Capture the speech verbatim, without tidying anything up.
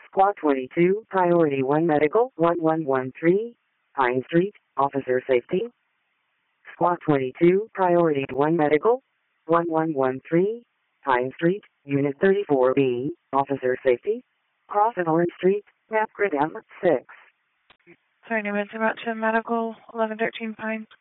Squad twenty-two, Priority one Medical, one one one three, Pine Street, Officer Safety. Squad twenty-two, Priority one Medical, one one one three, Pine Street, Unit thirty-four B, Officer Safety. Cross at Orange Street, map grid M six. Sorry, Newman, about to Medical, eleven thirteen Pine.